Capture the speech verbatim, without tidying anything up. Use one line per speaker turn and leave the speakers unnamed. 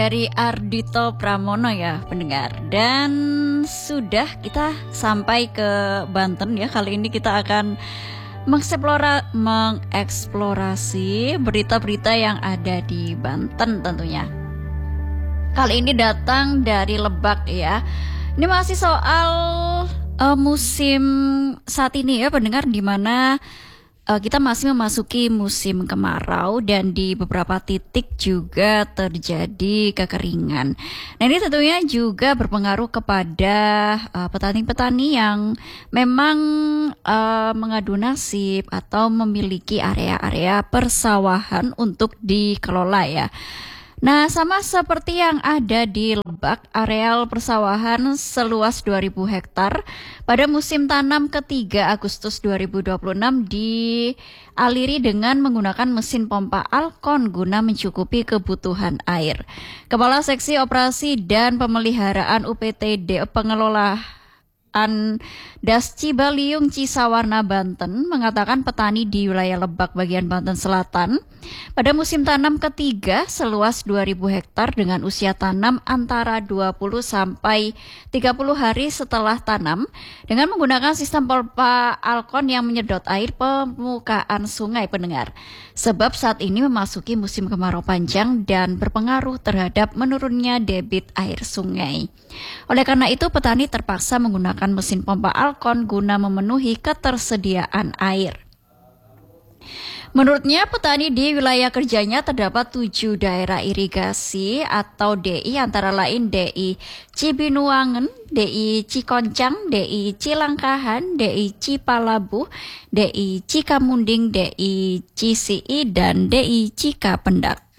Dari Ardhito Pramono ya pendengar. Dan sudah kita sampai ke Banten ya. Kali ini kita akan mengeksplora, mengeksplorasi berita-berita yang ada di Banten tentunya. Kali ini datang dari Lebak ya. Ini masih soal uh, musim saat ini ya pendengar, di mana Uh, kita masih memasuki musim kemarau dan di beberapa titik juga terjadi kekeringan. Nah, ini tentunya juga berpengaruh kepada uh, petani-petani yang memang uh, mengadu nasib atau memiliki area-area persawahan untuk dikelola ya. Nah, sama seperti yang ada di Lebak, areal persawahan seluas dua ribu hektar pada musim tanam ketiga Agustus dua ribu dua puluh enam dialiri dengan menggunakan mesin pompa Alkon guna mencukupi kebutuhan air. Kepala Seksi Operasi dan Pemeliharaan U P T D Pengelolaan Das Cibaliung Cisawarna Banten mengatakan petani di wilayah Lebak bagian Banten Selatan pada musim tanam ketiga seluas dua ribu hektar dengan usia tanam antara dua puluh sampai tiga puluh hari setelah tanam dengan menggunakan sistem pompa Alkon yang menyedot air permukaan sungai pendengar. Sebab saat ini memasuki musim kemarau panjang dan berpengaruh terhadap menurunnya debit air sungai. Oleh karena itu petani terpaksa menggunakan mesin pompa Alkon guna memenuhi ketersediaan air. Menurutnya, petani di wilayah kerjanya terdapat tujuh daerah irigasi atau D I, antara lain D I Cibinuangen, D I Cikoncang, D I Cilangkahan, D I Cipalabuh, D I Cikamunding, D I Cisii, dan D I Cikapendak.